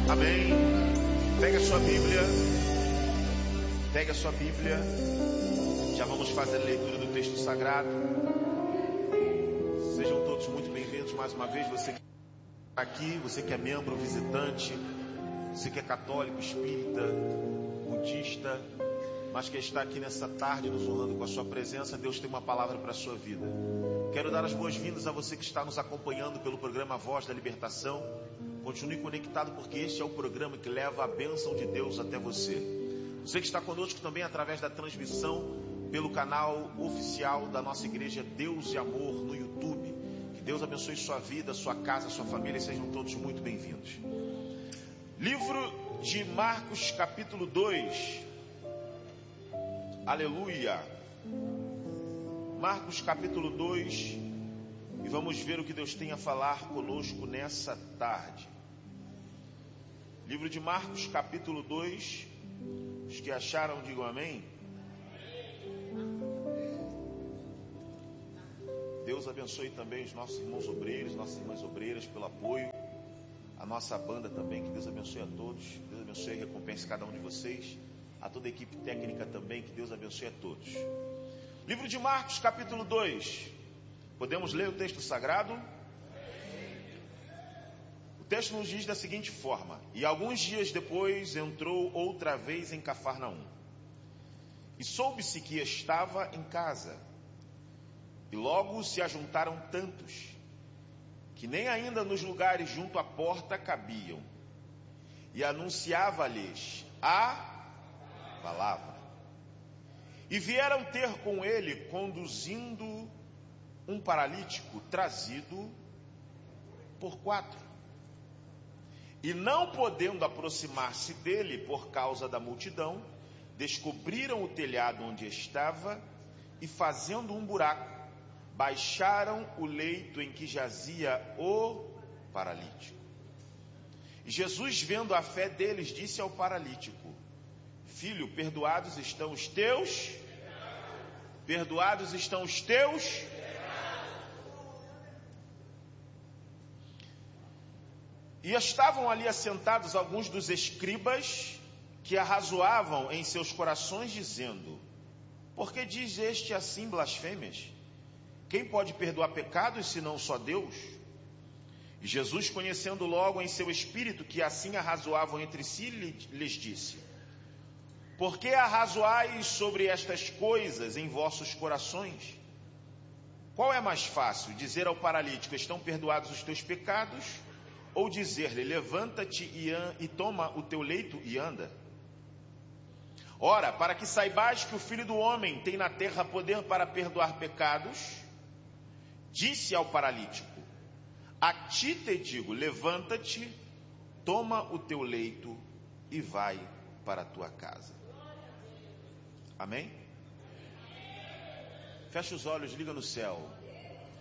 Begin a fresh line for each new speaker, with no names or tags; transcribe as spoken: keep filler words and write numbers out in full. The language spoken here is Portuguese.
Amém. Pega a sua Bíblia. Pega a sua Bíblia. Já vamos fazer a leitura do texto sagrado. Sejam todos muito bem-vindos mais uma vez. Você que está aqui, você que é membro, visitante, você que é católico, espírita, budista, mas que está aqui nessa tarde nos honrando com a sua presença. Deus tem uma palavra para a sua vida. Quero dar as boas-vindas a você que está nos acompanhando pelo programa Voz da Libertação. Continue conectado, porque este é o programa que leva a bênção de Deus até você. Você que está conosco também através da transmissão pelo canal oficial da nossa igreja Deus e Amor no YouTube. Que Deus abençoe sua vida, sua casa, sua família, e sejam todos muito bem-vindos. Livro de Marcos, capítulo dois. Aleluia. Marcos, capítulo dois. E vamos ver o que Deus tem a falar conosco nessa tarde. Livro de Marcos, capítulo dois. Os que acharam, digam amém. Deus abençoe também os nossos irmãos obreiros, nossas irmãs obreiras pelo apoio. A nossa banda também, que Deus abençoe a todos. Deus abençoe e recompense cada um de vocês. A toda a equipe técnica também, que Deus abençoe a todos. Livro de Marcos, capítulo dois. Podemos ler o texto sagrado? O texto nos diz da seguinte forma: E alguns dias depois entrou outra vez em Cafarnaum. E soube-se que estava em casa. E logo se ajuntaram tantos, que nem ainda nos lugares junto à porta cabiam. E anunciava-lhes a palavra. E vieram ter com ele, conduzindo um paralítico trazido por quatro. E não podendo aproximar-se dele por causa da multidão, descobriram o telhado onde estava e, fazendo um buraco, baixaram o leito em que jazia o paralítico. E Jesus, vendo a fé deles, disse ao paralítico: Filho, perdoados estão os teus, perdoados estão os teus. E estavam ali assentados alguns dos escribas, que arrazoavam em seus corações, dizendo: Por que diz este assim blasfêmias? Quem pode perdoar pecados, senão só Deus? E Jesus, conhecendo logo em seu espírito que assim arrazoavam entre si, lhes disse: Por que arrazoais sobre estas coisas em vossos corações? Qual é mais fácil, dizer ao paralítico: Estão perdoados os teus pecados? Ou dizer-lhe: Levanta-te e, e toma o teu leito e anda? Ora, para que saibais que o Filho do Homem tem na terra poder para perdoar pecados, disse ao paralítico: A ti te digo, levanta-te, toma o teu leito e vai para a tua casa. Amém? Fecha os olhos, liga no céu.